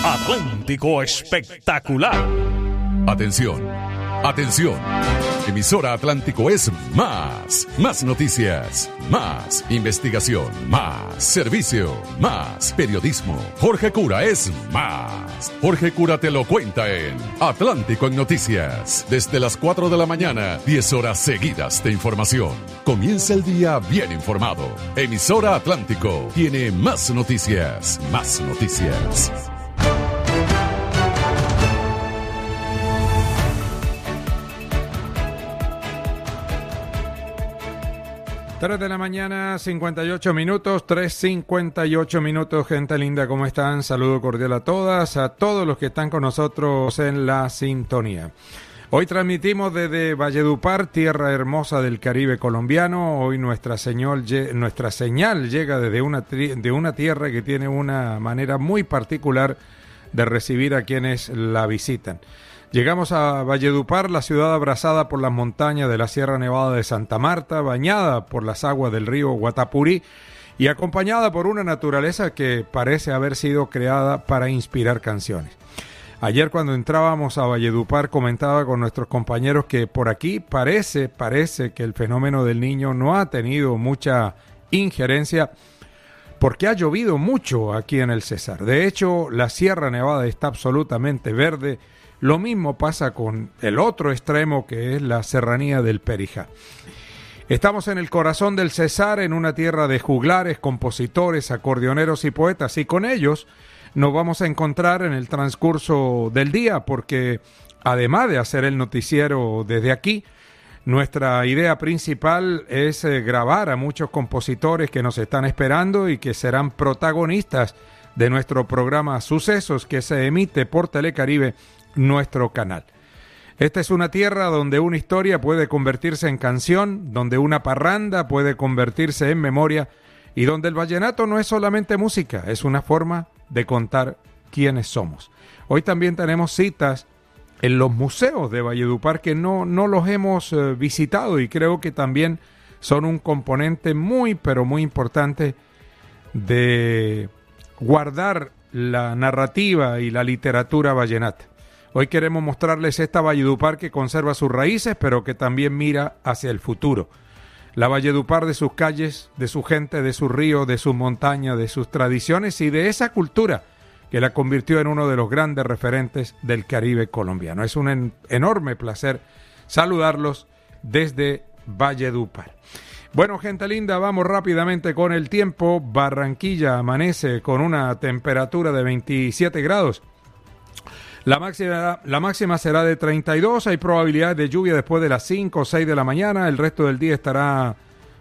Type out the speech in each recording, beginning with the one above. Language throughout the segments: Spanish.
Atlántico Espectacular. Atención, atención. Emisora Atlántico es más. Más noticias, más investigación, más servicio, más periodismo. Jorge Cura es más. Jorge Cura te lo cuenta en Atlántico en Noticias. Desde las 4 de la mañana, 10 horas seguidas de información. Comienza el día bien informado. Emisora Atlántico tiene más noticias, más noticias. 3 de la mañana, 58 minutos, 3:58 minutos, gente linda, ¿cómo están? Saludo cordial a todas, a todos los que están con nosotros en la sintonía. Hoy transmitimos desde Valledupar, tierra hermosa del Caribe colombiano. Hoy nuestra señal llega desde una tierra que tiene una manera muy particular de recibir a quienes la visitan. Llegamos a Valledupar, la ciudad abrazada por las montañas de la Sierra Nevada de Santa Marta, bañada por las aguas del río Guatapurí y acompañada por una naturaleza que parece haber sido creada para inspirar canciones. Ayer cuando entrábamos a Valledupar comentaba con nuestros compañeros que por aquí parece que el fenómeno del Niño no ha tenido mucha injerencia porque ha llovido mucho aquí en el Cesar. De hecho, la Sierra Nevada está absolutamente verde. Lo mismo pasa con el otro extremo que es la serranía del Perijá. Estamos en el corazón del Cesar, en una tierra de juglares, compositores, acordeoneros y poetas, y con ellos nos vamos a encontrar en el transcurso del día, porque además de hacer el noticiero desde aquí, nuestra idea principal es grabar a muchos compositores que nos están esperando y que serán protagonistas de nuestro programa Sucesos, que se emite por Telecaribe, nuestro canal. Esta es una tierra donde una historia puede convertirse en canción, donde una parranda puede convertirse en memoria y donde el vallenato no es solamente música, es una forma de contar quiénes somos. Hoy también tenemos citas en los museos de Valledupar que no los hemos visitado y creo que también son un componente muy, pero muy importante de guardar la narrativa y la literatura vallenata. Hoy queremos mostrarles esta Valledupar que conserva sus raíces, pero que también mira hacia el futuro. La Valledupar de sus calles, de su gente, de sus ríos, de sus montañas, de sus tradiciones y de esa cultura que la convirtió en uno de los grandes referentes del Caribe colombiano. Es un enorme placer saludarlos desde Valledupar. Bueno, gente linda, vamos rápidamente con el tiempo. Barranquilla amanece con una temperatura de 27 grados. La máxima será de 32, hay probabilidad de lluvia después de las 5 o 6 de la mañana, el resto del día estará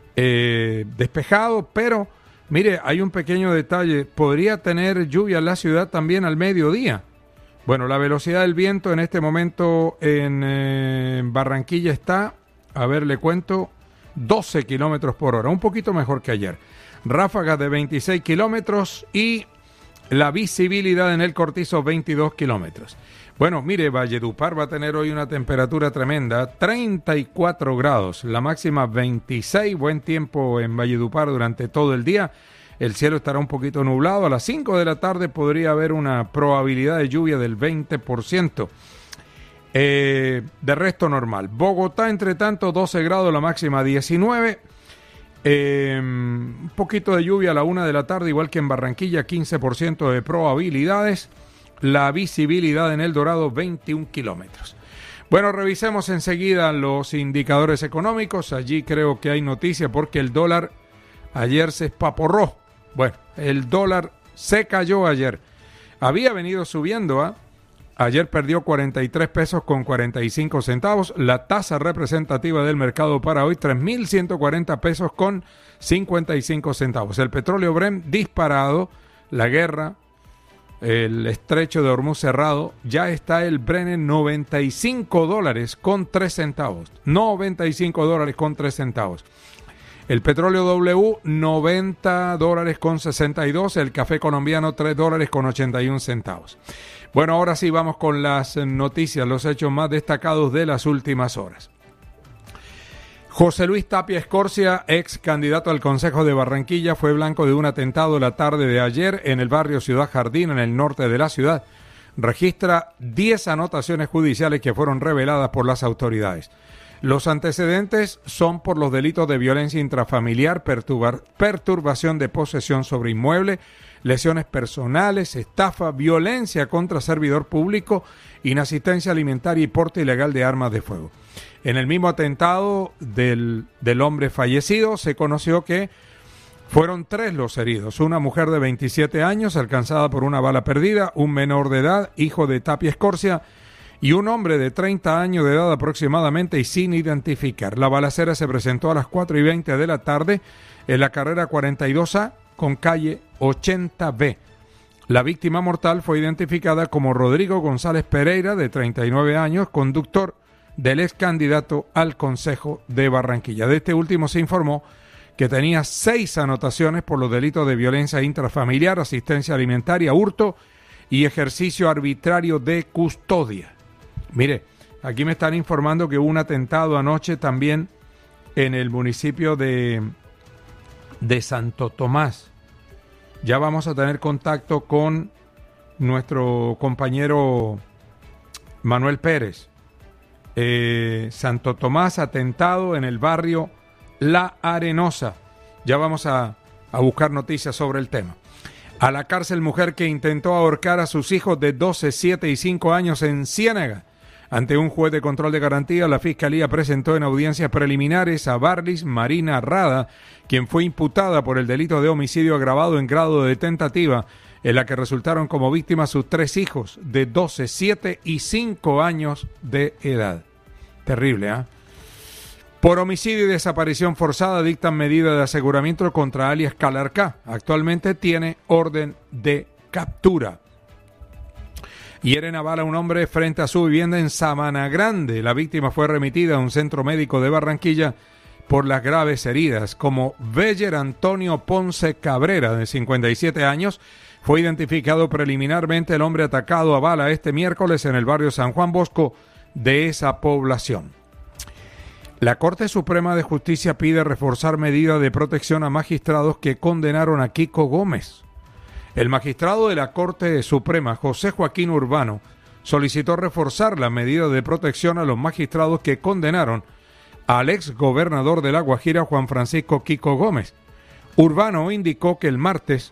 despejado, pero mire, hay un pequeño detalle, podría tener lluvia en la ciudad también al mediodía. Bueno, la velocidad del viento en este momento en Barranquilla está, a ver, le cuento, 12 kilómetros por hora, un poquito mejor que ayer. Ráfagas de 26 kilómetros y la visibilidad en el Cortizo 22 kilómetros. Bueno, mire, Valledupar va a tener hoy una temperatura tremenda, 34 grados, la máxima 26, buen tiempo en Valledupar durante todo el día. El cielo estará un poquito nublado, a las 5 de la tarde podría haber una probabilidad de lluvia del 20%. De resto normal. Bogotá, entre tanto, 12 grados, la máxima 19. Un poquito de lluvia a la 1 de la tarde, igual que en Barranquilla, 15% de probabilidades. La visibilidad en El Dorado, 21 kilómetros. Bueno, revisemos enseguida los indicadores económicos. Allí creo que hay noticia porque el dólar ayer se espaporró. Bueno, el dólar se cayó ayer. Había venido subiendo, ayer perdió 43 pesos con 45 centavos. La tasa representativa del mercado para hoy, 3.140 pesos con 55 centavos. El petróleo Brent disparado, la guerra, el estrecho de Hormuz cerrado, ya está el Brent en $95 con 3 centavos. $95 con 3 centavos. El petróleo W, $90 con 62. El café colombiano, $3 con 81 centavos. Bueno, ahora sí vamos con las noticias, los hechos más destacados de las últimas horas. José Luis Tapia Escorcia, ex candidato al Consejo de Barranquilla, fue blanco de un atentado la tarde de ayer en el barrio Ciudad Jardín, en el norte de la ciudad. Registra 10 anotaciones judiciales que fueron reveladas por las autoridades. Los antecedentes son por los delitos de violencia intrafamiliar, perturbación de posesión sobre inmueble, lesiones personales, estafa, violencia contra servidor público, inasistencia alimentaria y porte ilegal de armas de fuego. En el mismo atentado del hombre fallecido se conoció que fueron 3 los heridos: una mujer de 27 años alcanzada por una bala perdida, un menor de edad, hijo de Tapia Escorcia, y un hombre de 30 años de edad aproximadamente y sin identificar. La balacera se presentó a las 4:20 de la tarde en la carrera 42A con calle 80B. La víctima mortal fue identificada como Rodrigo González Pereira, de 39 años, conductor del ex candidato al Consejo de Barranquilla. De este último se informó que tenía 6 anotaciones por los delitos de violencia intrafamiliar, asistencia alimentaria, hurto y ejercicio arbitrario de custodia. Mire, aquí me están informando que hubo un atentado anoche también en el municipio de Santo Tomás. Ya vamos a tener contacto con nuestro compañero Manuel Pérez. Santo Tomás, atentado en el barrio La Arenosa. Ya vamos a buscar noticias sobre el tema. A la cárcel mujer que intentó ahorcar a sus hijos de 12, 7 y 5 años en Ciénaga. Ante un juez de control de garantía, la Fiscalía presentó en audiencias preliminares a Barlis Marina Rada, quien fue imputada por el delito de homicidio agravado en grado de tentativa, en la que resultaron como víctimas sus 3 hijos de 12, 7 y 5 años de edad. Terrible, ¿ah? Por homicidio y desaparición forzada dictan medida de aseguramiento contra alias Calarcá. Actualmente tiene orden de captura. Hieren a bala a un hombre frente a su vivienda en Sabana Grande. La víctima fue remitida a un centro médico de Barranquilla por las graves heridas. Como Beller Antonio Ponce Cabrera, de 57 años, fue identificado preliminarmente el hombre atacado a bala este miércoles en el barrio San Juan Bosco de esa población. La Corte Suprema de Justicia pide reforzar medidas de protección a magistrados que condenaron a Kiko Gómez. El magistrado de la Corte Suprema, José Joaquín Urbano, solicitó reforzar las medidas de protección a los magistrados que condenaron al ex gobernador de La Guajira, Juan Francisco Kiko Gómez. Urbano indicó que el martes,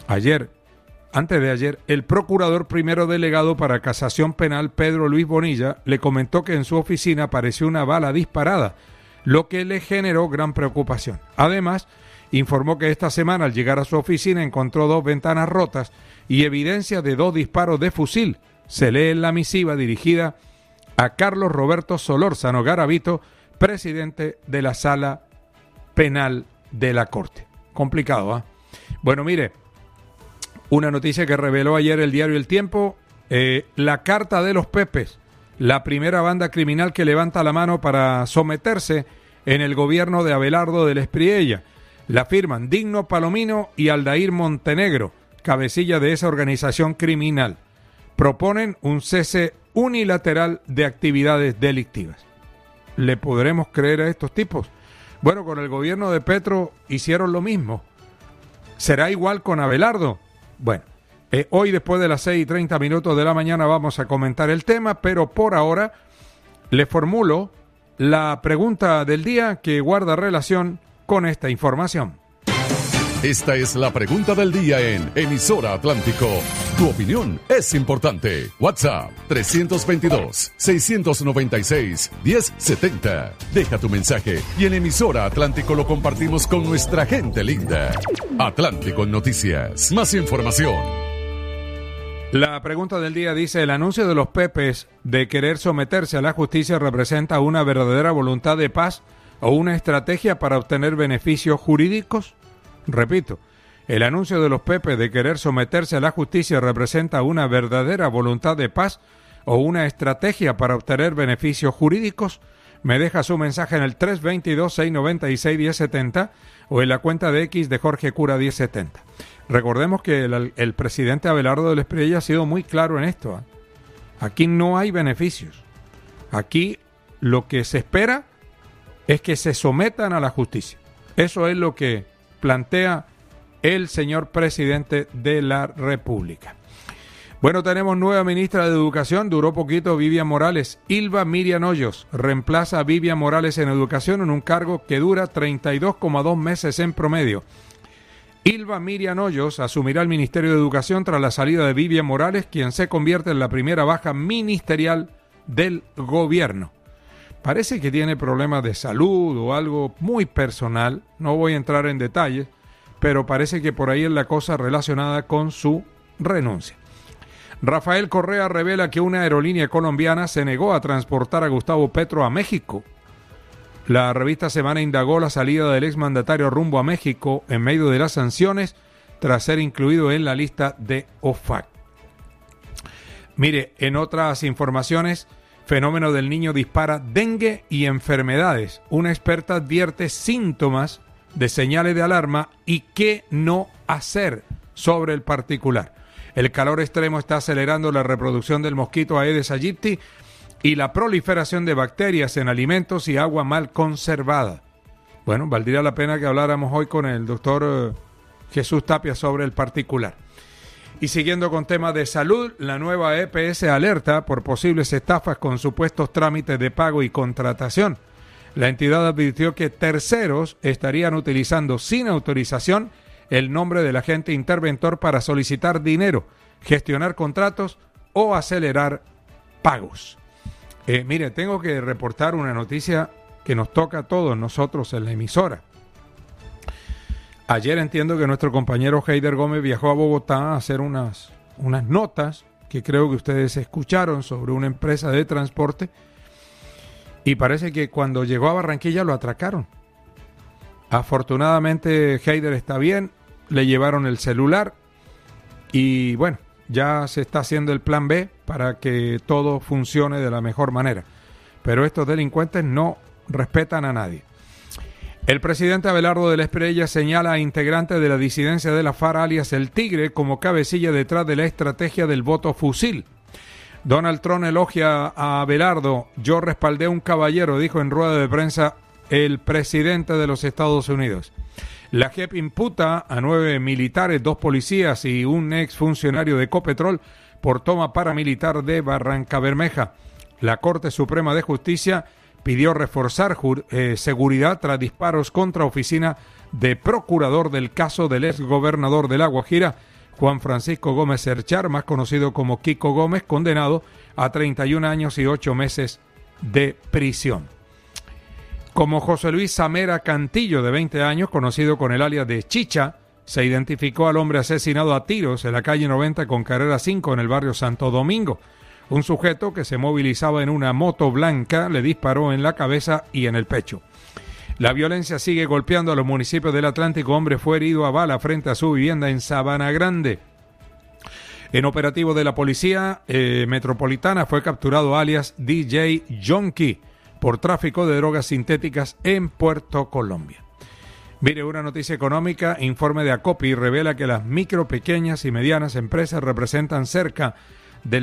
antes de ayer, el procurador primero delegado para casación penal, Pedro Luis Bonilla, le comentó que en su oficina apareció una bala disparada, lo que le generó gran preocupación. Además, informó que esta semana al llegar a su oficina encontró 2 ventanas rotas y evidencia de 2 disparos de fusil. Se lee en la misiva dirigida a Carlos Roberto Solórzano Garavito, presidente de la Sala Penal de la Corte. Complicado, ¿ah? Bueno, mire, una noticia que reveló ayer el diario El Tiempo, la Carta de los Pepes, la primera banda criminal que levanta la mano para someterse en el gobierno de Abelardo del Espriella. La firman Digno Palomino y Aldair Montenegro, cabecilla de esa organización criminal. Proponen un cese unilateral de actividades delictivas. ¿Le podremos creer a estos tipos? Bueno, con el gobierno de Petro hicieron lo mismo. ¿Será igual con Abelardo? Bueno, hoy después de las 6:30 de la mañana vamos a comentar el tema, pero por ahora le formulo la pregunta del día que guarda relación con esta información. Esta es la pregunta del día en Emisora Atlántico. Tu opinión es importante. WhatsApp 322-696-1070. Deja tu mensaje y en Emisora Atlántico lo compartimos con nuestra gente linda. Atlántico Noticias. Más información. La pregunta del día dice: ¿el anuncio de los Pepes de querer someterse a la justicia representa una verdadera voluntad de paz o una estrategia para obtener beneficios jurídicos? Repito, ¿el anuncio de los Pepes de querer someterse a la justicia representa una verdadera voluntad de paz o una estrategia para obtener beneficios jurídicos? Me deja su mensaje en el 322-696-1070 o en la cuenta de X de Jorge Cura 1070. Recordemos que el presidente Abelardo del Espriella ha sido muy claro en esto. Aquí no hay beneficios. Aquí lo que se espera es que se sometan a la justicia. Eso es lo que plantea el señor presidente de la República. Bueno, tenemos nueva ministra de Educación, duró poquito Vivian Morales. Ilva Miriam Hoyos reemplaza a Vivian Morales en Educación en un cargo que dura 32,2 meses en promedio. Ilva Miriam Hoyos asumirá el Ministerio de Educación tras la salida de Vivian Morales, quien se convierte en la primera baja ministerial del gobierno. Parece que tiene problemas de salud o algo muy personal, no voy a entrar en detalles, pero parece que por ahí es la cosa relacionada con su renuncia. Rafael Correa revela que una aerolínea colombiana se negó a transportar a Gustavo Petro a México. La revista Semana indagó la salida del exmandatario rumbo a México en medio de las sanciones tras ser incluido en la lista de OFAC. Mire, en otras informaciones, fenómeno del niño dispara dengue y enfermedades. Una experta advierte síntomas de señales de alarma y qué no hacer sobre el particular. El calor extremo está acelerando la reproducción del mosquito Aedes aegypti y la proliferación de bacterias en alimentos y agua mal conservada. Bueno, valdría la pena que habláramos hoy con el doctor Jesús Tapia sobre el particular. Y siguiendo con temas de salud, la nueva EPS alerta por posibles estafas con supuestos trámites de pago y contratación. La entidad advirtió que terceros estarían utilizando sin autorización el nombre del agente interventor para solicitar dinero, gestionar contratos o acelerar pagos. Mire, tengo que reportar una noticia que nos toca a todos nosotros en la emisora. Ayer entiendo que nuestro compañero Heider Gómez viajó a Bogotá a hacer unas notas que creo que ustedes escucharon sobre una empresa de transporte y parece que cuando llegó a Barranquilla lo atracaron. Afortunadamente Heider está bien, le llevaron el celular y bueno, ya se está haciendo el plan B para que todo funcione de la mejor manera. Pero estos delincuentes no respetan a nadie. El presidente Abelardo de la Espriella señala a integrantes de la disidencia de la FARC alias El Tigre como cabecilla detrás de la estrategia del voto fusil. Donald Trump elogia a Abelardo. Yo respaldé a un caballero, dijo en rueda de prensa el presidente de los Estados Unidos. La JEP imputa a 9 militares, 2 policías y un exfuncionario de Ecopetrol por toma paramilitar de Barrancabermeja. La Corte Suprema de Justicia pidió reforzar seguridad tras disparos contra oficina de procurador del caso del exgobernador de La Guajira, Juan Francisco Gómez Cerchar, más conocido como Kiko Gómez, condenado a 31 años y 8 meses de prisión. Como José Luis Zamera Cantillo, de 20 años, conocido con el alias de Chicha, se identificó al hombre asesinado a tiros en la calle 90 con carrera 5 en el barrio Santo Domingo. Un sujeto que se movilizaba en una moto blanca le disparó en la cabeza y en el pecho. La violencia sigue golpeando a los municipios del Atlántico. Hombre fue herido a bala frente a su vivienda en Sabana Grande. En operativo de la policía metropolitana fue capturado alias DJ Yonki por tráfico de drogas sintéticas en Puerto Colombia. Mire, una noticia económica, informe de Acopi revela que las micro, pequeñas y medianas empresas representan cerca del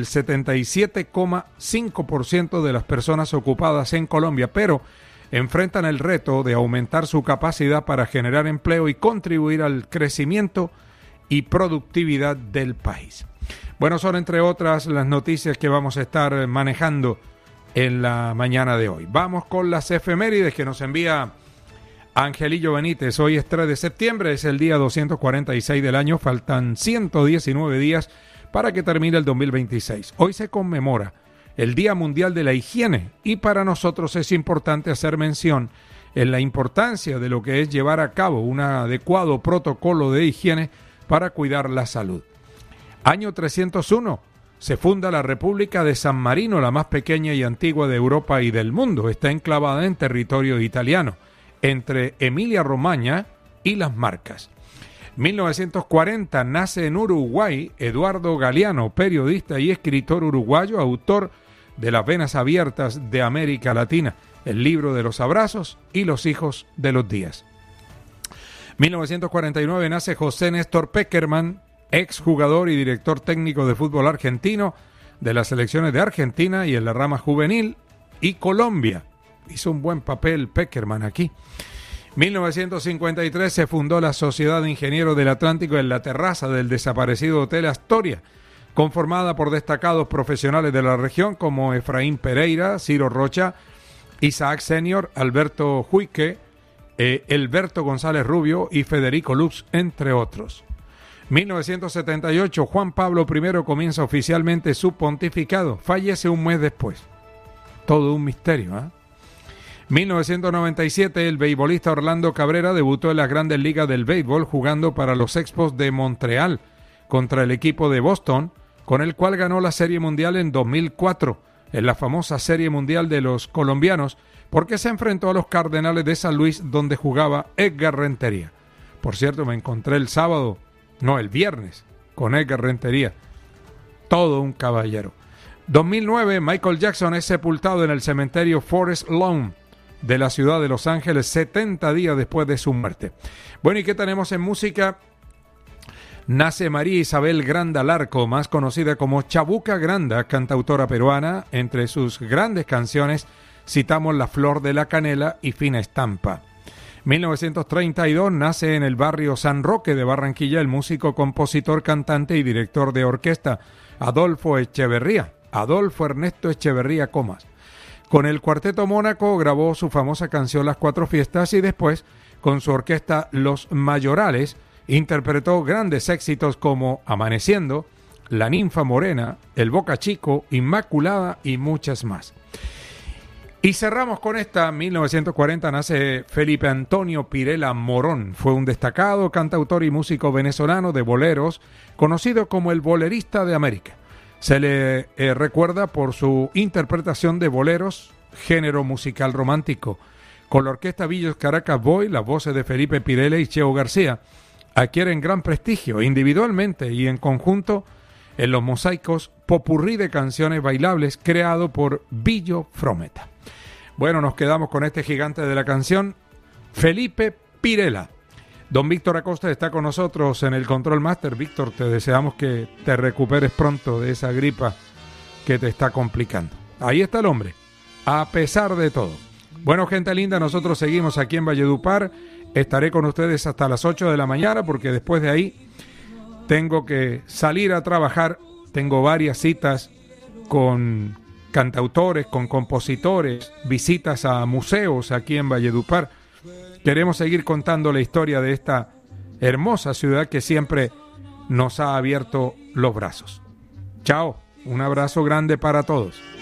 77,5% de las personas ocupadas en Colombia, pero enfrentan el reto de aumentar su capacidad para generar empleo y contribuir al crecimiento y productividad del país. Bueno, son entre otras las noticias que vamos a estar manejando en la mañana de hoy. Vamos con las efemérides que nos envía Angelillo Benítez. Hoy es 3 de septiembre, es el día 246 del año, faltan 119 días para que termine el 2026. Hoy se conmemora el Día Mundial de la Higiene y para nosotros es importante hacer mención en la importancia de lo que es llevar a cabo un adecuado protocolo de higiene para cuidar la salud. Año 301. Se funda la República de San Marino, la más pequeña y antigua de Europa y del mundo. Está enclavada en territorio italiano, entre Emilia-Romagna y las Marcas. 1940 nace en Uruguay Eduardo Galeano, periodista y escritor uruguayo, autor de Las Venas Abiertas de América Latina, el libro de los abrazos y los hijos de los días. 1949 nace José Néstor Pekerman, exjugador y director técnico de fútbol argentino de las selecciones de Argentina y en la rama juvenil y Colombia. hizo un buen papel Peckerman aquí. 1953 se fundó la Sociedad de Ingenieros del Atlántico en la terraza del desaparecido Hotel Astoria, conformada por destacados profesionales de la región como Efraín Pereira, Ciro Rocha, Isaac Senior, Alberto Huique, Elberto González Rubio y Federico Lux, entre otros. 1978, Juan Pablo I comienza oficialmente su pontificado, fallece un mes después. Todo un misterio, ¿eh? 1997, el beisbolista Orlando Cabrera debutó en las Grandes Ligas del Béisbol jugando para los Expos de Montreal contra el equipo de Boston, con el cual ganó la Serie Mundial en 2004, en la famosa Serie Mundial de los colombianos, porque se enfrentó a los Cardenales de San Luis, donde jugaba Edgar Rentería. Por cierto, me encontré el viernes, con Edgar Rentería. Todo un caballero. 2009, Michael Jackson es sepultado en el cementerio Forest Lawn de la ciudad de Los Ángeles, 70 días después de su muerte. Bueno, ¿y qué tenemos en música? Nace María Isabel Granda Larco, más conocida como Chabuca Granda, cantautora peruana. Entre sus grandes canciones citamos La Flor de la Canela y Fina Estampa. 1932 nace en el barrio San Roque de Barranquilla el músico, compositor, cantante y director de orquesta Adolfo Ernesto Echeverría Comas. Con el Cuarteto Mónaco grabó su famosa canción Las Cuatro Fiestas y después, con su orquesta Los Mayorales, interpretó grandes éxitos como Amaneciendo, La Ninfa Morena, El Boca Chico, Inmaculada y muchas más. Y cerramos con esta. 1940 nace Felipe Antonio Pirela Morón. Fue un destacado cantautor y músico venezolano de boleros, conocido como el bolerista de América. Se le recuerda por su interpretación de boleros, género musical romántico. Con la orquesta Villos Caracas Boy, las voces de Felipe Pirela y Cheo García adquieren gran prestigio individualmente y en conjunto en los mosaicos popurrí de canciones bailables creado por Billo Frometa. Bueno, nos quedamos con este gigante de la canción, Felipe Pirela. Don Víctor Acosta está con nosotros en el Control Master. Víctor, te deseamos que te recuperes pronto de esa gripa que te está complicando. Ahí está el hombre, a pesar de todo. Bueno, gente linda, nosotros seguimos aquí en Valledupar. Estaré con ustedes hasta las 8 de la mañana porque después de ahí tengo que salir a trabajar. Tengo varias citas con cantautores, con compositores, visitas a museos aquí en Valledupar. Queremos seguir contando la historia de esta hermosa ciudad que siempre nos ha abierto los brazos. Chao, un abrazo grande para todos.